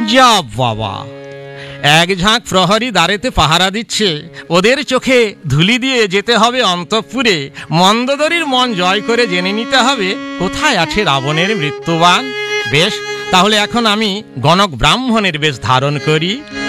যা বাবা, এক ঝাঁক প্রহরী দ্বারেতে পাহারা দিচ্ছে, ওদের চোখে ধুলি দিয়ে যেতে হবে অন্তঃপুরে, মন্দোদরীর মন জয় করে জেনে নিতে হবে কোথায় আছে রাবণের মৃত্যুবান। বেশ, তাহলে এখন আমি গণক ব্রাহ্মণের বেশ ধারণ করি।